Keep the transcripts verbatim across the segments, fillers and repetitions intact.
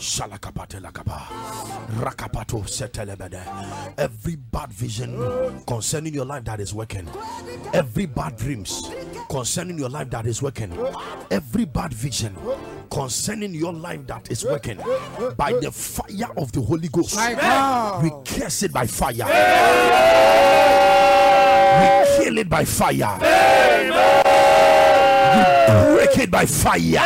Every bad vision concerning your life that is working, every bad dreams concerning your life that is working, every bad vision concerning your life that is working, by the fire of the Holy Ghost, we curse it by fire. We kill it by fire. We break it by fire.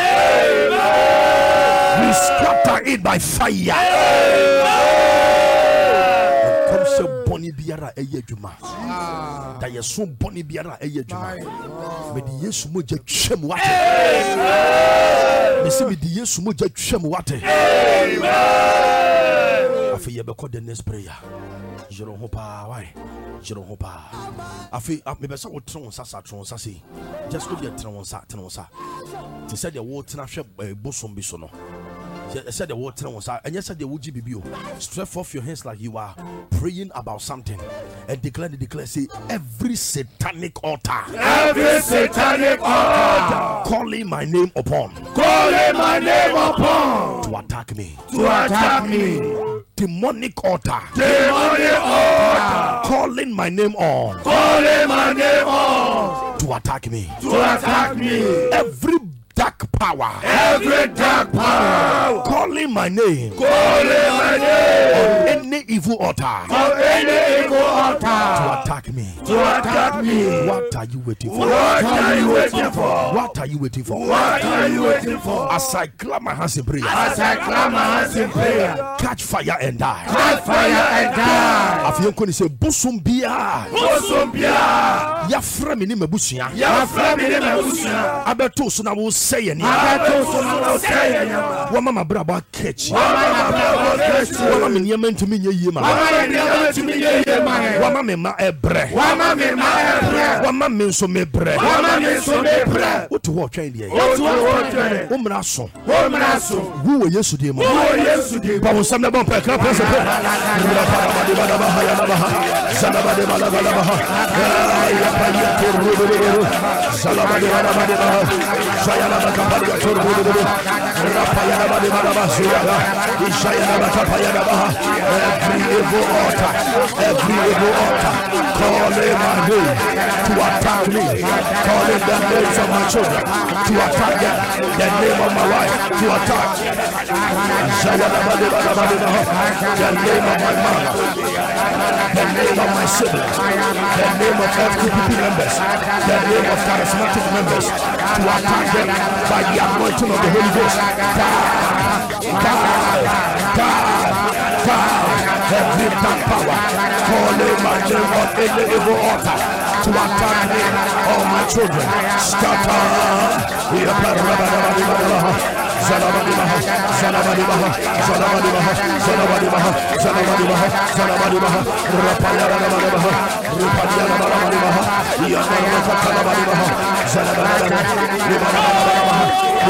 We scatter it by fire. Come so boni biara eye juma. Da yeso boni biara eye juma. Me di Yesu moja twem wate. Me se me di Yesu moja twem wate. Amen. Afi ye be call the next prayer. Jero ho pa why? Jero ho pa. Afi me be say wo tron sasa tron sasa. Just go there tron sa tron sa. Ti said the wo tena hwe bosom bi so no. I said the water was and yes, said the would be stretch off your hands like you are praying about something and declare the declare say every satanic altar, every satanic altar calling my name upon, calling my name upon to attack me, to attack me, demonic altar, demonic altar calling my name on, calling my name on to attack me, to attack me, every dark power, every dark power calling my name, calling my name on any evil altar, on any evil altar to attack me, to attack me. What are you waiting for? What are you waiting for? What are you waiting for? What are you waiting for? As I clap my hands in prayer, as I clap my hands in prayer, catch fire and die. Catch fire and die. After you say bosom bia, bosom bia. Ya fra me ni mabusia. Ya fra me ni mabusia. Abeto so na wo say any. Abeto so na wo say any. Wa mama braba catch. Wa mama braba catch. Wa mama nyama ntumi nye yie ma. Wa mama nyama ntumi nye yie ma. Wa mama ma ebre. Wa mama ma ebre. Wa mama nso me bre. Wa mama nso me bre. What to what twen dey? What to what twen? O mra so. O mra so. Wo wo Yesu dey mo. Wo Yesu dey. Ba won sam na bon pe kra press pe. Salabade balabala baha. Ya pa ya toru. Salabade balabade baha. Sayala bakapali ya toru. Rapaya balabade balaba suyala. Ishaya bakapaya baha. Every evil altar, every evil altar calling my name to attack me, calling the names of my children to attack them, the name of my wife to attack. The name of my mother, the name of my siblings, the name of F T P P members, the name of charismatic members to attack them by the anointing of the Holy Ghost. Die, die, die, die. Every dark power calling my name on any evil altar to attack me, all my children. Scatter. Zalabadibaha, Zalabadibaha, Zalabadibaha, Zalabadibaha, Zalabadibaha, Zalabadibaha, Rapayabadibaha, Rapayabadibaha, Yanabadibaha, Zalabadibaha, Zalabadibaha,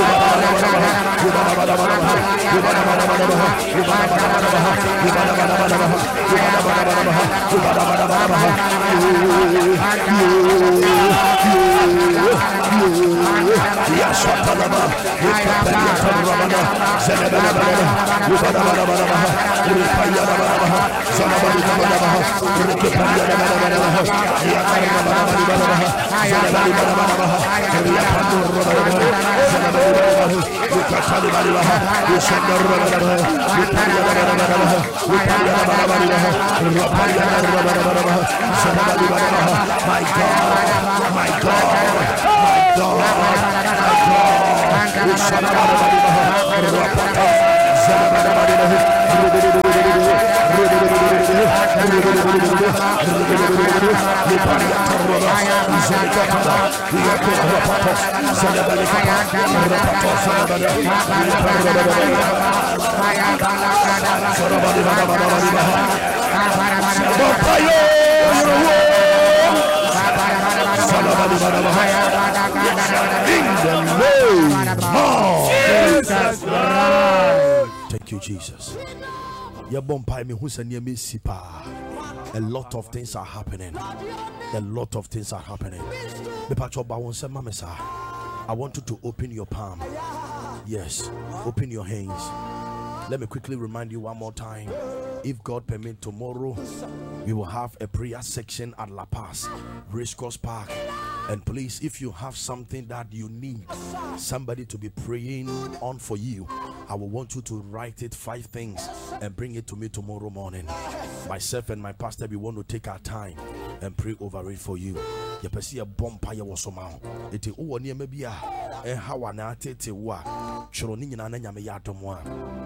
My God, my God, my Thank you, Jesus. A lot of things are happening. A lot of things are happening. I want you to open your palm. Yes, open your hands. Let me quickly remind you one more time. If God permit, tomorrow we will have a prayer section at La Paz, Racecourse Park. And please, if you have something that you need somebody to be praying on for you, I will want you to write it, five things, and bring it to me tomorrow morning. Myself and my pastor, we want to take our time and pray over it for you. You can see a bomb fire was somehow. It is all near maybe a how an artist wa Chronin and Yamayatomoa.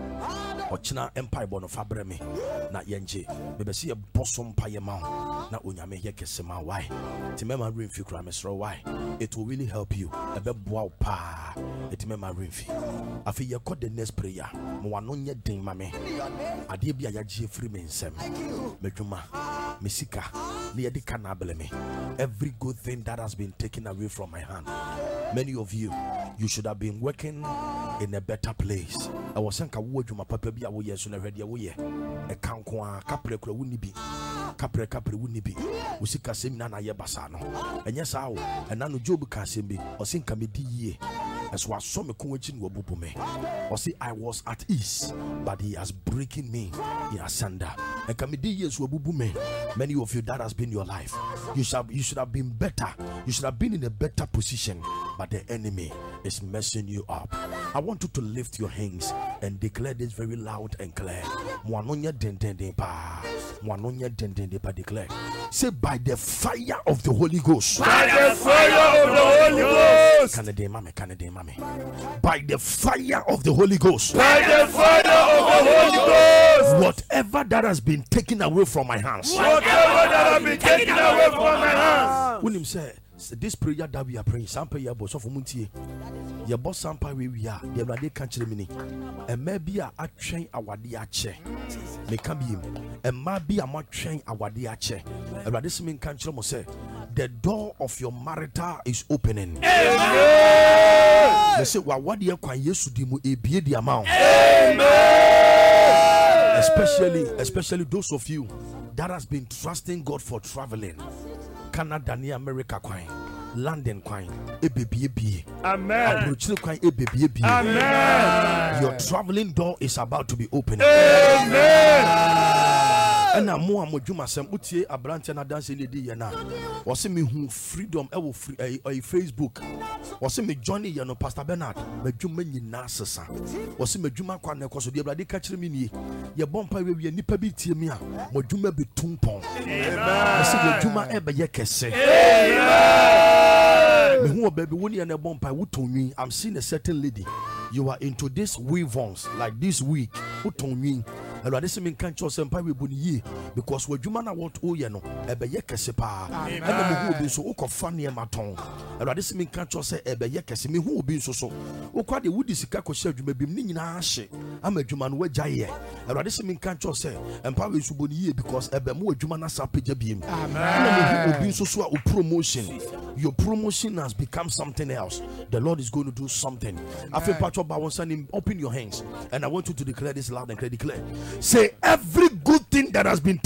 Ochina Empire Bono Fabremi, not Yenji. Maybe see a bosom pie mount, not Unyame Yakesema. Why? Timema Rimfi Cramesro, why? It will really help you. A beb wow pa. It mema Rimfi. I feel you caught the next prayer. Moanonia ding mame. Adibia Yaji Freeman Sem. Mejuma, Misika, Liadi Canableme. Every good thing that has been taken away from my hand. Many of you, you should have been working in a better place. I was saying, I would my papa be away soon already away. A cankwa, capre wouldn't be. Capre capre wouldn't be. We see Kasim Nana Yabasano. And yes, I and Nano Job Kasimbi, or sing Kamidi ye. As was some coaching Wabupume. Or see, I was at ease, but he has breaking me in asunder. And Kamidi years Wabupume. Many of you, that has been your life. You should, you should have been better. You should have been in a better position, but the enemy is messing you up. I want you to lift your hands and declare this very loud and clear. Mwanonya dendende pa. Mwanonya dendende pa, declare. Say, by the fire of the Holy Ghost. By the fire of the Holy Ghost. Canada mame, Canada mame. By the fire of the Holy Ghost. By the fire of the Holy Ghost. Whatever that has been taken away from my hands. Whatever that has been taken away from my hands. When him say, this prayer that we are praying, Sampa ya boss of Muntie, your boss Sampa we are, the Rade country mini, and maybe a train our dear chair. May come him, and maybe a much train our dear chair. And Radis mean country must say, the door of your marital is opening. They say, well, what do you quite used to do? A be the amount. Especially, especially those of you that has been trusting God for traveling. Canada, near America, quine, London, quine, a baby, a baby. Amen. Amen. Your traveling door is about to be opened. Amen. And I'm more Mojuma Sam Utie, a branch and a dance in the day. Was me who freedom, I will free a Facebook. Was me Johnny Yano, Pastor Bernard, Majumani Nasasa. Was me Juma Kwana, because the bloody catch me. Your bompa will be a nipper be Timia, Mojuma be Tumpon. I said, Juma Eba Yakese. Who baby Winnie and a bompa who told me I'm seeing a certain lady. You are into this weavons like this week. Who told me? And I didn't mean can't trust and pay ye because what you man I want oh you know ebe yekese pa and the who be so o funny and maton and I didn't mean can't trust ebe yekese me who be so so o kwa de woody sika ko share dwuma bim ni nyina ahye ama dwuma no wagya ye and I didn't mean can't trust and pay we suboni ye because ebe mo dwuma na sa pagya bim amen who be so so o promotion your promotion has become something else. The Lord is going to do something. I feel part of our son. Open your hands and I want you to declare this loud and clear. Declare. Say every good thing that has been